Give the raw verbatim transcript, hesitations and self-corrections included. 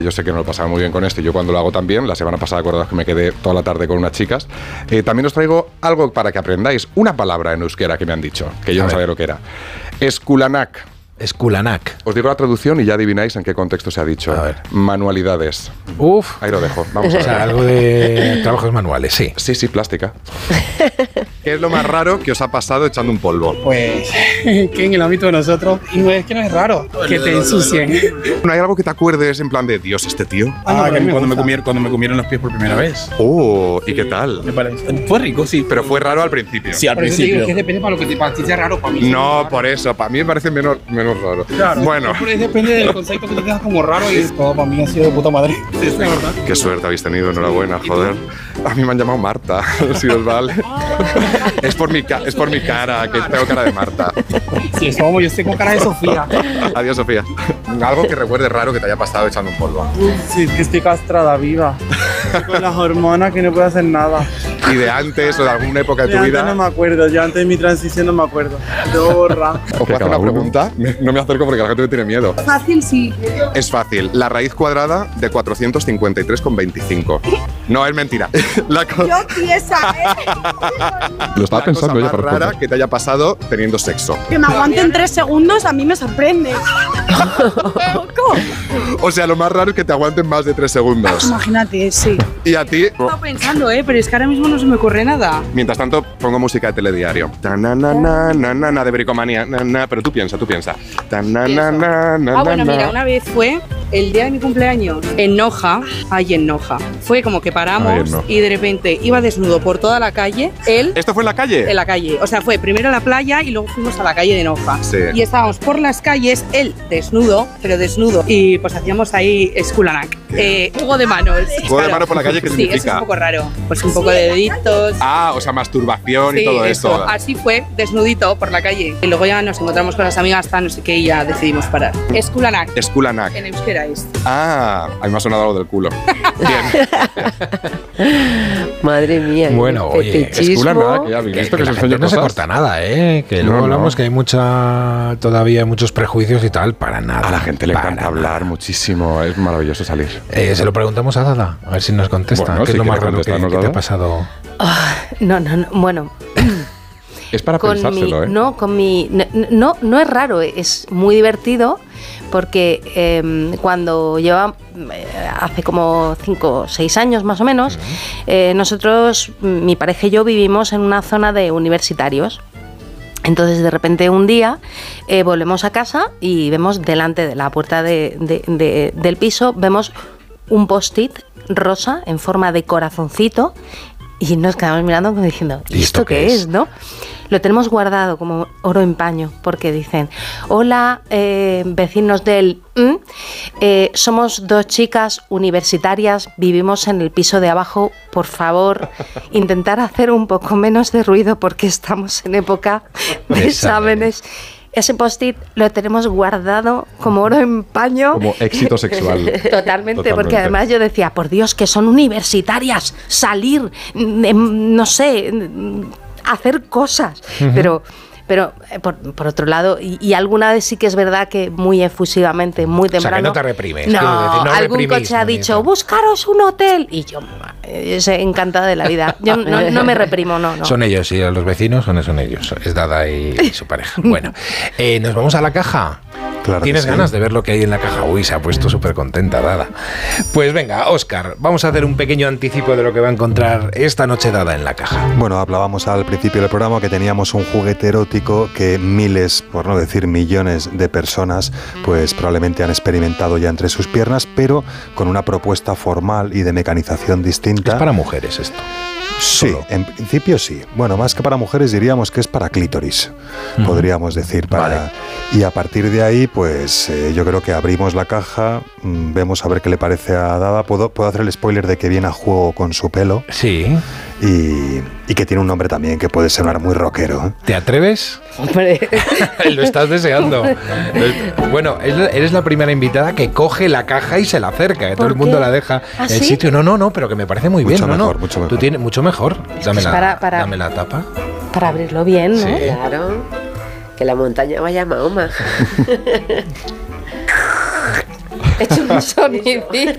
Yo sé que no lo pasaba muy bien con esto y yo cuando lo hago también, la semana pasada acordaos que me quedé toda la tarde con unas chicas, eh, también os traigo algo para que aprendáis, una palabra en euskera que me han dicho, que yo A no ver. sabía lo que era. Esculanak. Esculanak. Os digo la traducción y ya adivináis en qué contexto se ha dicho. A ver. Manualidades. Uf. Ahí lo dejo. Vamos a O ver. sea, algo de trabajos manuales, sí. Sí, sí, plástica. ¿Qué es lo más raro que os ha pasado echando un polvo? Pues que en el ámbito de nosotros, y no es que no es raro que te ensucien. ¿No hay algo que te acuerdes en plan de Dios, este tío? Ah, que cuando, me gusta. comieron, cuando me comieron los pies por primera vez. Oh, ¿y qué tal? Me parece. Fue rico, sí. Pero fue raro al principio. Sí, al Por eso te digo, principio. es que depende para lo que te, para ti sea raro, para mí. No, por eso. Para mí me parece menos, menos raro. Claro. Bueno, Pero depende del concepto que te tengas como raro y todo para mí ha sido de puta madre. Sí, es verdad. qué suerte habéis tenido. Enhorabuena, joder. A mí me han llamado Marta, si os vale. Es por mi, ca- es por mi cara, que tengo cara de Marta. Sí, eso vamos, yo estoy con cara de Sofía. Adiós, Sofía. Algo que recuerdes raro que te haya pasado echando un polvo. Sí, que estoy castrada viva. Con las hormonas que no puedo hacer nada. Y de antes o de alguna época de De tu antes vida. no me acuerdo, yo antes de mi transición no me acuerdo. Debo borrar. ¿Os puedo hacer una pregunta? No me acerco porque la gente me tiene miedo. Fácil, sí. Es fácil. La raíz cuadrada de cuatrocientos cincuenta y tres coma veinticinco. No, es mentira. La co- Yo piensa, ¿eh? Lo estaba pensando ya, más rara que te haya pasado teniendo sexo. Que me aguanten tres segundos a mí me sorprende. Poco. O sea, lo más raro es que te aguanten más de tres segundos. Imagínate, sí. Y a ti, Estaba pensando, ¿eh? Pero es que ahora mismo no se me ocurre nada. mientras tanto, pongo música de telediario. Ta na na na na na na de bricomanía. Na, na, pero tú piensa, tú piensa. Ta na na na na Ah, bueno, na, mira, na. una vez fue el día de mi cumpleaños en Noja, ahí en Noja. Fue como que Ahí paramos en Noja. y de repente iba desnudo por toda la calle, él ¿Esto fue en la calle? en la calle. O sea, fue primero a la playa y luego fuimos a la calle de Noja. Sí. Y estábamos por las calles, él desnudo, pero desnudo. Y pues hacíamos ahí Skulanak. Eh, juego de manos. Juego de manos por la calle, ¿qué Sí, significa? eso es un poco raro. Pues un poco de deditos. Ah, o sea, masturbación y Sí, todo eso. esto. Así fue, desnudito por la calle. Y luego ya nos encontramos con las amigas, hasta no sé qué, y ya decidimos parar. Skulanak. Skulanak. En euskera es. Ah, a mí me ha sonado algo del culo. Bien. Madre mía. Bueno, qué oye, fetichismo. Skulanak, ya habéis Que, visto que que la se gente enseña no se cosas. corta nada, ¿eh? Que No, luego no. hablamos que hay mucha todavía muchos prejuicios y tal, para nada. A la gente le para encanta nada. hablar muchísimo, es maravilloso salir. Eh, se lo preguntamos a Dada, a ver si nos contesta. Bueno, ¿Qué si es lo más quiere raro que, contestarnos, que te ha Dada. pasado? Ah, no, no, no, bueno, Es para con mi, pensárselo, ¿eh? no, con mi, no, no, no es raro, es muy divertido porque eh, cuando lleva eh, hace como cinco o seis años más o menos, eh, nosotros, mi pareja y yo vivimos en una zona de universitarios. Entonces de repente un día eh, volvemos a casa y vemos delante de la puerta de, de, de, del piso, vemos un post-it rosa en forma de corazoncito y nos quedamos mirando como diciendo, ¿y esto qué es, no? Lo tenemos guardado como oro en paño porque dicen, hola eh, vecinos del... ¿m? Eh, somos dos chicas universitarias, vivimos en el piso de abajo, por favor, intentar hacer un poco menos de ruido porque estamos en época de De exámenes. exámenes. Ese post-it lo tenemos guardado como oro en paño. Como éxito sexual. Totalmente, Totalmente. porque además yo decía, por Dios, que son universitarias, salir, mm, em, no sé, mm, hacer cosas. Ujú. Pero, pero eh, por, por otro lado, y, y alguna vez sí que es verdad que muy efusivamente, muy O sea, temprano. que no te reprimes. No, quiero decir, no algún reprimís, coche ha no, ni dicho, eso. buscaros un hotel. Y yo, eh, sé, encantada de la vida. Yo no, no me reprimo, no, no. Son ellos, y los vecinos son, son ellos. Es Dada y, y su pareja. Bueno, eh, nos vamos a la caja. Claro que ¿Tienes sí. ganas de ver lo que hay en la caja? Uy, se ha puesto súper contenta Dada. Pues venga, Óscar, vamos a hacer un pequeño anticipo de lo que va a encontrar esta noche Dada en la caja. Bueno, hablábamos al principio del programa que teníamos un juguete erótico que miles, por no decir millones de personas, pues probablemente han experimentado ya entre sus piernas, pero con una propuesta formal y de mecanización distinta. Es para mujeres esto. Sí, Solo. en principio sí. Bueno, más que para mujeres diríamos que es para clítoris, Ujú. podríamos decir. Para, Vale. Y a partir de ahí, pues eh, yo creo que abrimos la caja, mm, vemos a ver qué le parece a Dada. Puedo, puedo hacer el spoiler de que viene a juego con su pelo Sí. y, y que tiene un nombre también que puede sonar muy rockero, ¿eh? ¿Te atreves? Hombre. Lo estás deseando. Bueno, es- eres la primera invitada que coge la caja y se la acerca. Que todo ¿Por el mundo qué? la deja ¿Ah, en sí? sitio. No, no, no, pero que me parece muy Mucho bien. no, mejor, no. mucho mejor. Tú tienes mucho mejor. Dame, es la, para- para- dame la tapa. Para abrirlo bien, ¿no? Sí. Claro. Que la montaña vaya a Mahoma. He hecho un sonidito.